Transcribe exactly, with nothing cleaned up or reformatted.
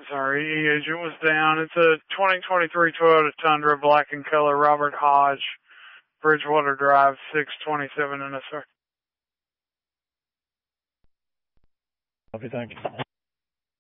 Sorry, E-Agent was down. It's a twenty twenty-three Toyota Tundra, black in color, Robert Hodge, Bridgewater Drive, six twenty-seven in a sir. Copy, thank you.